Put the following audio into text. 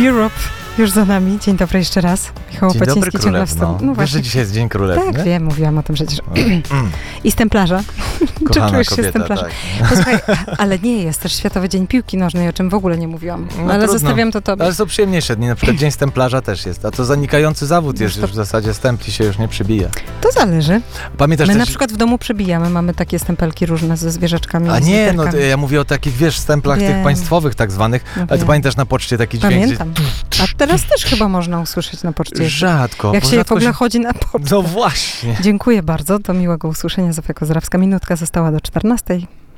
Europe już za nami. Dzień dobry jeszcze raz. Michał Dzień dobry, Opaciński ciągle w królewno. No Wiesz, że dzisiaj jest Dzień Królewny? Tak, wiem, mówiłam o tym przecież. I z templarza. Czy Kochana czujesz się z kobieta, templarza? tak. Posłuchaj, ale nie, jest też Światowy Dzień Piłki Nożnej, o czym w ogóle nie mówiłam. No ale trudno. zostawiam to tobie. Ale są przyjemniejsze dni, na przykład Dzień Stemplarza też jest, a to zanikający zawód jest, już w zasadzie stempli się już nie przybija. To zależy. Pamiętasz My też... na przykład w domu przybijamy, mamy takie stempelki różne ze zwierzaczkami. A z nie, no literkami. ja mówię o takich, wiesz, stemplach Wiem. tych państwowych tak zwanych, No ale to wiem. pamiętasz na poczcie taki dźwięk, Pamiętam. A teraz też chyba można usłyszeć na poczcie. Rzadko. Jak bo się w rzadko ogóle chodzi na pocztę. No właśnie. Dziękuję bardzo. Do miłego usłyszenia. Zofia Kozłowska. Minutka została do 14:00.